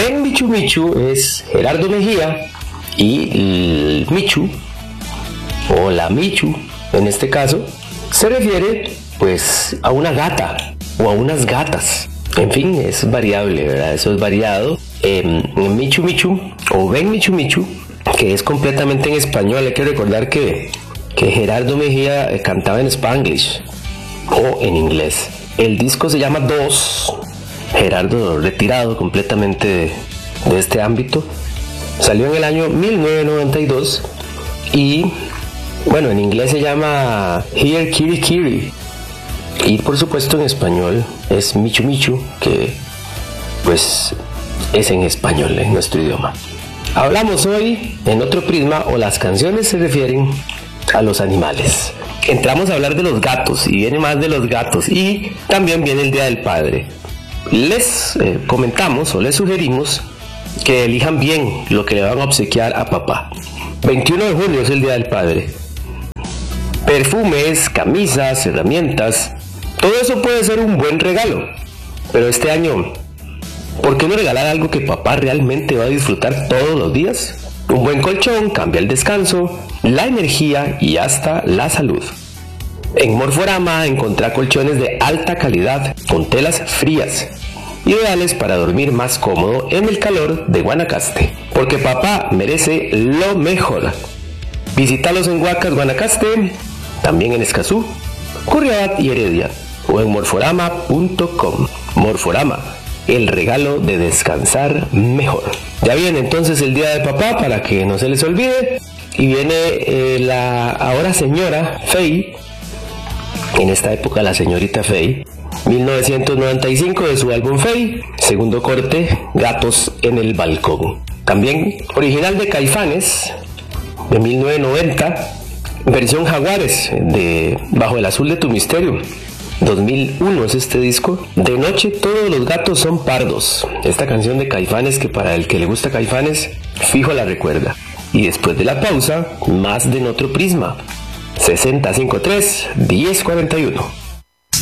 Ven Michu Michu es Gerardo Mejía y el Michu, o la Michu en este caso, se refiere pues a una gata o a unas gatas. En fin, es variable, ¿verdad? Eso es variado. Michu Michu o Ven Michu Michu, que es completamente en español. Hay que recordar que Gerardo Mejía cantaba en Spanglish o en inglés. El disco se llama Dos. Gerardo retirado completamente de este ámbito. Salió en el año 1992 y bueno, en inglés se llama Here Kiri Kiri. Y por supuesto en español es Michu Michu, que pues es en español, en nuestro idioma. Hablamos hoy en otro prisma, o las canciones se refieren a los animales. Entramos a hablar de los gatos y viene más de los gatos, y también viene el Día del Padre. Les comentamos o les sugerimos que elijan bien lo que le van a obsequiar a papá. 21 de julio es el Día del Padre. Perfumes, camisas, herramientas, todo eso puede ser un buen regalo. Pero este año, ¿por qué no regalar algo que papá realmente va a disfrutar todos los días? Un buen colchón cambia el descanso, la energía y hasta la salud. En Morforama encontrá colchones de alta calidad con telas frías, ideales para dormir más cómodo en el calor de Guanacaste, porque papá merece lo mejor. Visítalos en Huacas, Guanacaste, también en Escazú, Curriabat y Heredia, o en morforama.com. Morforama, el regalo de descansar mejor. Ya viene entonces el Día del Papá, para que no se les olvide, y viene la ahora señora Faye. En esta época la señorita Faye, 1995, de su álbum Faye, segundo corte, Gatos en el Balcón. También original de Caifanes, de 1990, versión Jaguares, de Bajo el Azul de tu Misterio. 2001 es este disco. De noche todos los gatos son pardos. Esta canción de Caifanes, que para el que le gusta Caifanes, fijo la recuerda. Y después de la pausa, más de En Otro Prisma. 6053 1041.